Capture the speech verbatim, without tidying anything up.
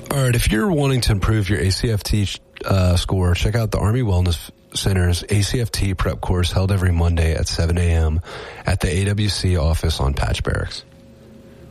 All right, if you're wanting to improve your A C F T uh, score, check out the Army Wellness Center's A C F T prep course held every Monday at seven a.m. at the A W C office on Patch Barracks.